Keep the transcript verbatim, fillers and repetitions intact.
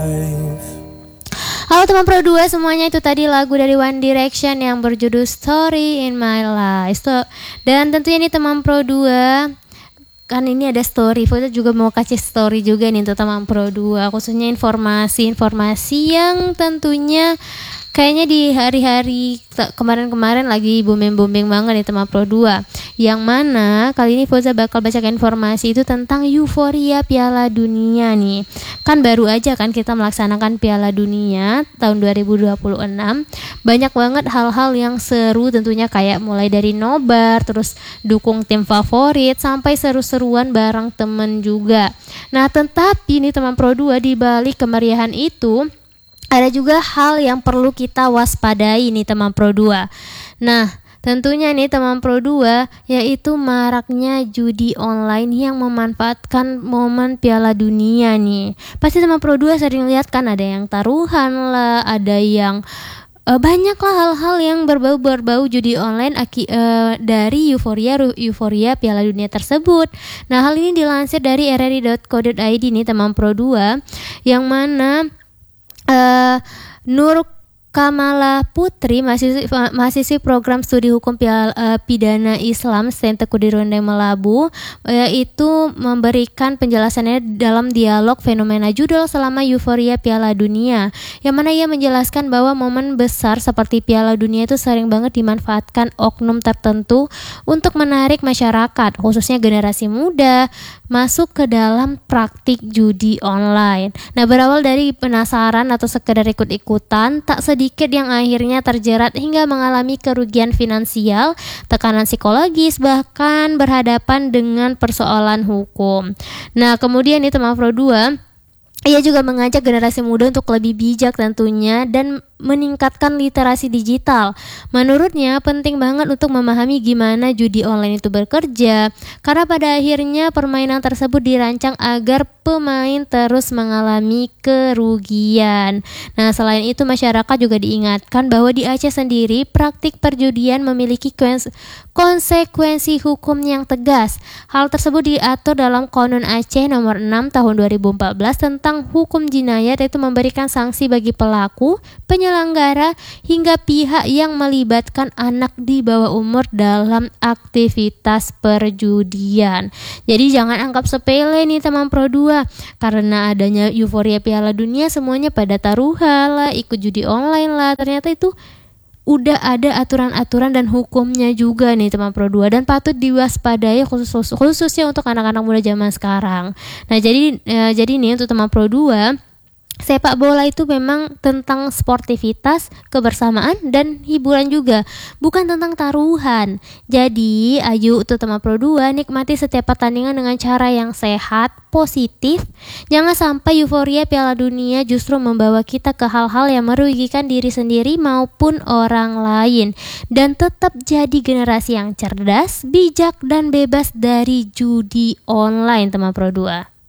Halo teman Pro dua semuanya, itu tadi lagu dari One Direction yang berjudul Story in My Life. So, dan tentunya nih teman Pro dua, kan ini ada story, Foto juga mau kasih story juga nih untuk teman Pro dua, khususnya informasi-informasi yang tentunya kayaknya di hari-hari kemarin-kemarin lagi booming-booming banget nih teman Pro dua. Yang mana kali ini Foza bakal bacakan informasi itu tentang euforia Piala Dunia nih. Kan baru aja kan kita melaksanakan Piala Dunia tahun dua ribu dua puluh enam. Banyak banget hal-hal yang seru tentunya, kayak mulai dari nobar, terus dukung tim favorit, sampai seru-seruan bareng temen juga. Nah tetapi nih teman Pro dua, di balik kemeriahan itu ada juga hal yang perlu kita waspadai nih teman Pro dua. Nah, tentunya nih teman Pro dua, yaitu maraknya judi online yang memanfaatkan momen Piala Dunia nih. Pasti teman Pro dua sering lihat kan, ada yang taruhan lah, ada yang uh, banyak lah hal-hal yang berbau-berbau judi online aki, uh, dari euforia euforia Piala Dunia tersebut. Nah, hal ini dilansir dari r r i dot co dot i d nih teman Pro dua, yang mana Uh, Nur Kamala Putri, mahasiswi, mahasiswi program studi hukum piala, uh, pidana Islam S T M Teku Dirondeng Melabu, yaitu uh, memberikan penjelasannya dalam dialog fenomena judul selama euforia Piala Dunia, yang mana ia menjelaskan bahwa momen besar seperti Piala Dunia itu sering banget dimanfaatkan oknum tertentu untuk menarik masyarakat, khususnya generasi muda, masuk ke dalam praktik judi online. Nah, berawal dari penasaran atau sekedar ikut-ikutan, tak sedikit yang akhirnya terjerat hingga mengalami kerugian finansial, tekanan psikologis, bahkan berhadapan dengan persoalan hukum. Nah, kemudian nih teman Pro dua, ia juga mengajak generasi muda untuk lebih bijak tentunya dan meningkatkan literasi digital. Menurutnya penting banget untuk memahami gimana judi online itu bekerja, karena pada akhirnya permainan tersebut dirancang agar pemain terus mengalami kerugian. Nah, selain itu masyarakat juga diingatkan bahwa di Aceh sendiri praktik perjudian memiliki konsekuensi hukum yang tegas. Hal tersebut diatur dalam Konun Aceh nomor enam tahun dua ribu empat belas tentang hukum jinayat, yaitu memberikan sanksi bagi pelaku, penyelenggara, hingga pihak yang melibatkan anak di bawah umur dalam aktivitas perjudian. Jadi jangan anggap sepele nih teman Pro dua, karena adanya euforia Piala Dunia semuanya pada taruhan lah, ikut judi online lah. Ternyata itu udah ada aturan-aturan dan hukumnya juga nih teman Pro dua, dan patut diwaspadai khusus khususnya untuk anak-anak muda zaman sekarang. Nah, jadi eh, jadi nih untuk teman Pro dua, sepak bola itu memang tentang sportivitas, kebersamaan, dan hiburan juga, bukan tentang taruhan. Jadi, ayo untuk teman Pro dua, nikmati setiap pertandingan dengan cara yang sehat, positif. Jangan sampai euforia Piala Dunia justru membawa kita ke hal-hal yang merugikan diri sendiri maupun orang lain. Dan tetap jadi generasi yang cerdas, bijak, dan bebas dari judi online teman Pro dua.